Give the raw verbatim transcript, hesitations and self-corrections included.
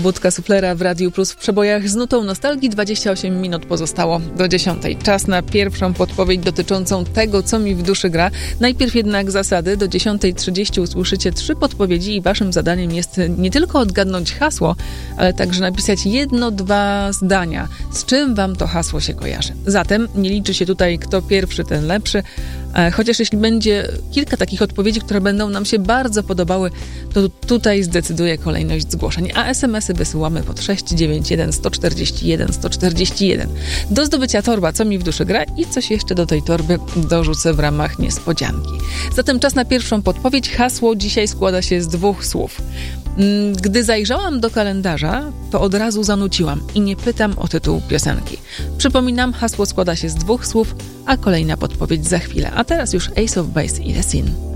Pobudka suflera w Radiu Plus w przebojach z nutą nostalgii. dwadzieścia osiem minut pozostało do dziesiątej. Czas na pierwszą podpowiedź dotyczącą tego, co mi w duszy gra. Najpierw jednak zasady. Do dziesiątej trzydzieści usłyszycie trzy podpowiedzi i waszym zadaniem jest nie tylko odgadnąć hasło, ale także napisać jedno, dwa zdania. Z czym wam to hasło się kojarzy? Zatem nie liczy się tutaj kto pierwszy, ten lepszy. Chociaż jeśli będzie kilka takich odpowiedzi, które będą nam się bardzo podobały, to tutaj zdecyduje kolejność zgłoszeń. A es em esy wysyłamy pod sześć dziewięć jeden sto czterdzieści jeden sto czterdzieści jeden. Do zdobycia torba Co mi w duszy gra i coś jeszcze do tej torby dorzucę w ramach niespodzianki. Zatem czas na pierwszą podpowiedź. Hasło dzisiaj składa się z dwóch słów. Gdy zajrzałam do kalendarza, to od razu zanuciłam i nie pytam o tytuł piosenki. Przypominam, hasło składa się z dwóch słów, a kolejna podpowiedź za chwilę. A teraz już Ace of Base i The Sin.